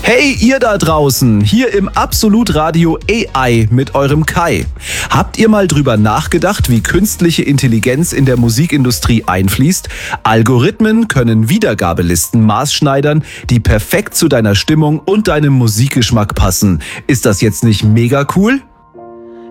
Hey ihr da draußen, hier im Absolut Radio AI mit eurem Kai. Habt ihr mal drüber nachgedacht, wie künstliche Intelligenz in der Musikindustrie einfließt? Algorithmen können Wiedergabelisten maßschneidern, die perfekt zu deiner Stimmung und deinem Musikgeschmack passen. Ist das jetzt nicht mega cool?